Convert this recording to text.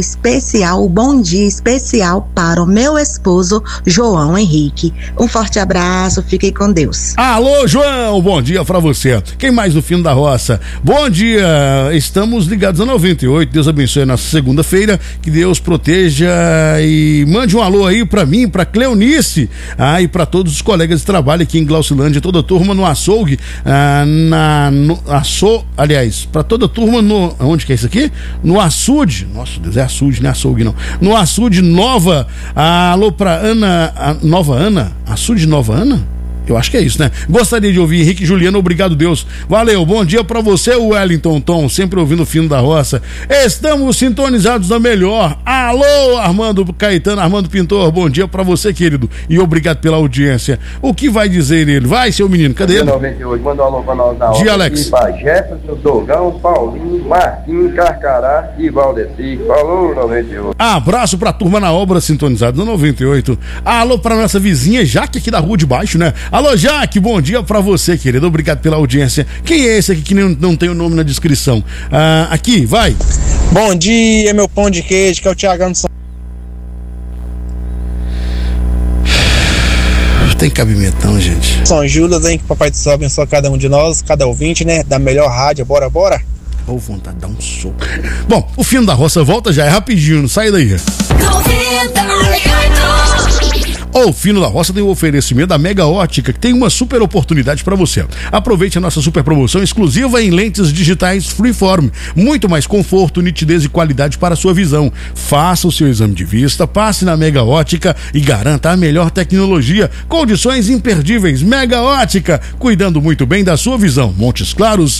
especial, bom dia especial para o meu esposo, João Henrique. Um forte abraço, fiquem com Deus. Alô, João, bom dia pra você. Quem mais no Fino da Roça? Bom dia, estamos ligados a 98, Deus abençoe a nossa segunda-feira, que Deus proteja e mande um alô aí pra mim, pra Cleonice, e pra todos os colegas de trabalho aqui em Glaucilândia, toda a turma no açougue, pra toda a turma no, onde que é isso aqui? No açude, nossa Deus, é açude, não é açougue não, no açude Nova, alô pra Ana, Nova Ana, açude Nova Ana? Eu acho que é isso, né? Gostaria de ouvir Henrique e Juliano, obrigado Deus. Valeu, bom dia pra você, Wellington Tom, sempre ouvindo o Fino da Roça. Estamos sintonizados na melhor. Alô, Armando Caetano, Armando Pintor, bom dia pra você, querido. E obrigado pela audiência. O que vai dizer ele? Vai, seu menino, cadê ele? 98, manda um alô pra nós da dia, Alex. Pra Jefferson, Dogão, Paulinho, Marquinhos, Carcará e Valdeci. Falou, 98. Abraço pra turma na obra, sintonizado no 98. Alô pra nossa vizinha Jaque aqui da rua de baixo, né? Alô, Jaque, bom dia pra você, querido. Obrigado pela audiência. Quem é esse aqui que não tem o nome na descrição? Aqui, vai. Bom dia, meu pão de queijo, que é o Tiagão de São... Tem cabimentão, gente. São Judas, hein? Que o Papai do Céu abençoe cada um de nós, cada ouvinte, né? Da melhor rádio. Bora, bora? Ou vontade de dar um soco. Bom, o Fino da Roça volta já, é rapidinho, não sai daí. O Fino da Roça tem um oferecimento da Mega Ótica, que tem uma super oportunidade para você. Aproveite a nossa super promoção exclusiva em lentes digitais Freeform. Muito mais conforto, nitidez e qualidade para a sua visão. Faça o seu exame de vista, passe na Mega Ótica e garanta a melhor tecnologia. Condições imperdíveis. Mega Ótica, cuidando muito bem da sua visão. Montes Claros,